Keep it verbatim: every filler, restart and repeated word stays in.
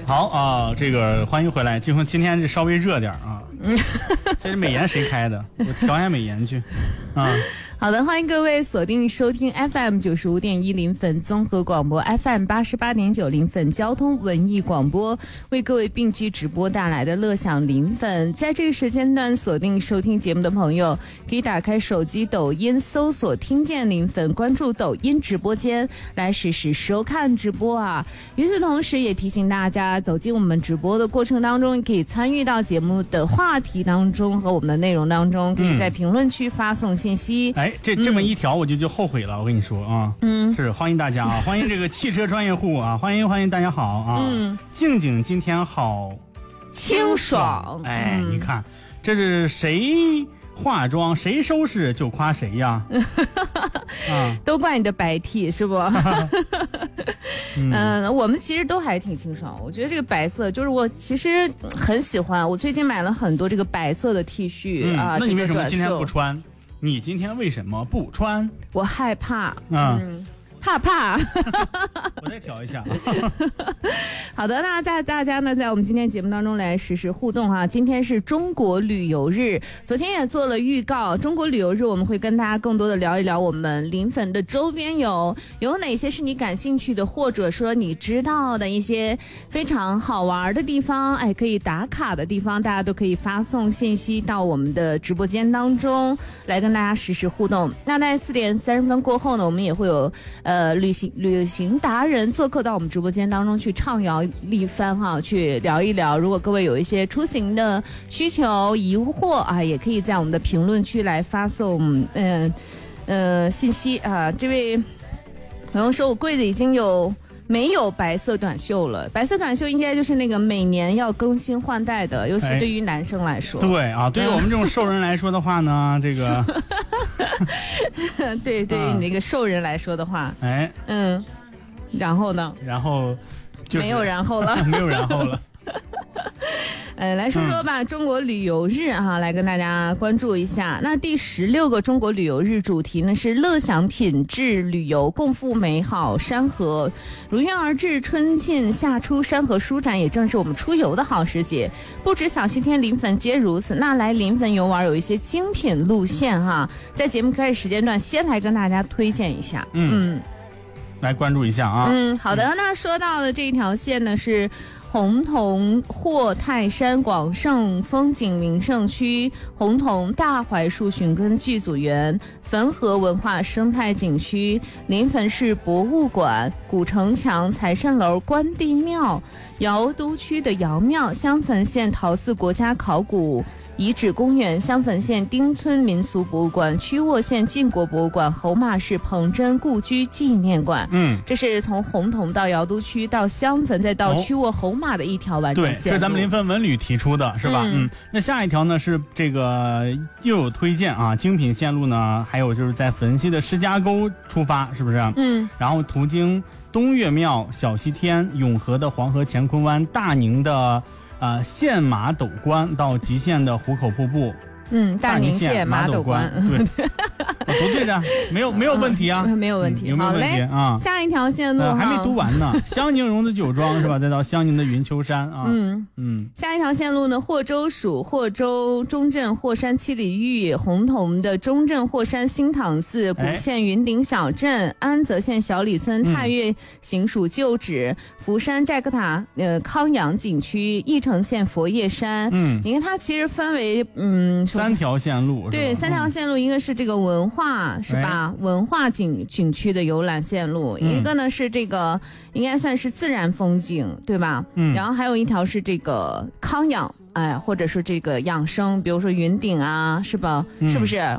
好啊，这个欢迎回来。今今天这稍微热点啊，这是美颜谁开的？我调一下美颜去啊。 好的，欢迎各位锁定收听 F M 九十五点一临汾综合广播 ，F M 八十八点九临汾交通文艺广播，为各位并机直播带来的乐享临汾。在这个时间段锁定收听节目的朋友，可以打开手机抖音搜索“听见临汾”，关注抖音直播间来实时收看直播啊。与此同时，也提醒大家，走进我们直播的过程当中，可以参与到节目的话题当中和我们的内容当中，可以在评论区发送信息。 哎，这这么一条我就就后悔了，我跟你说啊，嗯，是欢迎大家啊，欢迎这个汽车专业户啊，欢迎欢迎大家好啊，嗯，静静今天好清爽， 哎，嗯、你看这是谁化妆谁收拾就夸谁呀， 啊，都怪你的白 T 是不？嗯, 嗯，我们其实都还挺清爽，我觉得这个白色就是我其实很喜欢，我最近买了很多这个白色的 T 恤、嗯、啊， 那你为什么今天不穿？你今天为什么不穿？ 我害怕， 嗯， 嗯怕怕。 我再调一下。 好的，那在大家呢，在我们今天节目当中来实时互动哈。今天是中国旅游日，昨天也做了预告。中国旅游日，我们会跟大家更多的聊一聊我们临汾的周边游，有哪些是你感兴趣的，或者说你知道的一些非常好玩的地方，哎，可以打卡的地方，大家都可以发送信息到我们的直播间当中来跟大家实时互动。那在四点三十分过后呢，我们也会有呃旅行旅行达人做客到我们直播间当中去畅聊一番哈，去聊一聊。如果各位有一些出行的需求疑惑啊，也可以在我们的评论区来发送嗯 呃, 呃信息啊。这位朋友说我柜子已经有没有白色短袖了，白色短袖应该就是那个每年要更新换代的，尤其对于男生来说、 哎、对啊，对于我们这种瘦人来说的话呢这个对对于你这个瘦人来说的话， 哎嗯，然后呢然后、就是、 没有然后了没有然后了。 呃，来说说吧、嗯，中国旅游日哈，来跟大家关注一下。那第十六个中国旅游日主题呢是乐享品质旅游，共赴美好山河。如约而至，春尽夏初，山河舒展，也正是我们出游的好时节。不止小西天、临汾皆如此。那来临汾游玩有一些精品路线哈，在节目开始时间段，先来跟大家推荐一下。嗯，嗯来关注一下啊。 嗯，好的。那说到的这一条线呢是洪洞霍泰山广盛风景名胜区、洪洞大槐树寻根剧组园、汾河文化生态景区、临汾市博物馆、古城墙、财神楼、关帝庙、瑶都区的瑶庙、襄汾县陶寺国家考古遗址公园、襄汾县丁村民俗博物馆、曲沃县晋国博物馆、侯马市彭真故居纪念馆。 嗯， 这是从洪洞到瑶都区到襄汾再到曲沃侯马的一条完整线路。 对，这是咱们临汾文旅提出的，是吧？嗯, 嗯，那下一条呢是这个又有推荐啊，精品线路呢，还有就是在汾西的施家沟出发，是不是？ 嗯， 然后途经东岳庙、小西天、永和的黄河乾坤湾、大宁的呃县马斗关到极限的壶口瀑布。 嗯，大宁县马斗关， 对，我读对着，没有没有问题啊， 嗯、没有问题， 嗯、有没有问题啊？ 下一条线路、呃、 还没读完呢，襄宁荣子酒庄是吧？再到襄宁的云丘山啊， 嗯嗯， 下一条线路呢，霍州属霍州中镇霍山七里峪、洪洞的中镇霍山新塘寺、古县云顶小镇、哎、安泽县小里村、太岳行署旧址、福山寨克塔呃康阳景区、义城县佛叶山。 嗯， 你看它其实分为嗯。 三条线路， 对，三条线路，一个是这个文化、嗯、是吧？文化景景区的游览线路、嗯，一个呢是这个应该算是自然风景，对吧？ 嗯， 然后还有一条是这个康养，哎，或者说这个养生，比如说云顶啊，是吧？ 嗯、 是不是？